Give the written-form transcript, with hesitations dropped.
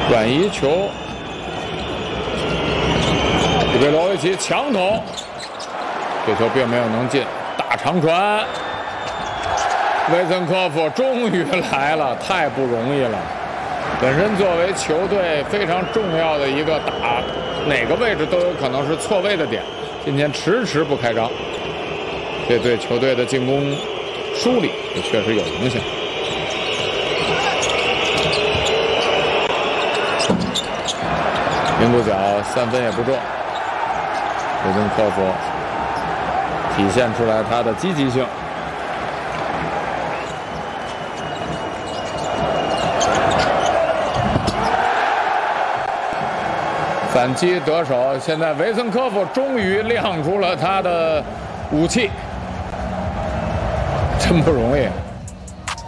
转移球，伊贝罗维奇强捅，这球并没有能进，大长传，维森科夫终于来了，太不容易了。本身作为球队非常重要的一个打哪个位置都有可能是错位的点，今天迟迟不开张，这对球队的进攻梳理也确实有影响。名古角3分也不中，维森科夫体现出来他的积极性。反击得手，现在维森科夫终于亮出了他的武器，真不容易。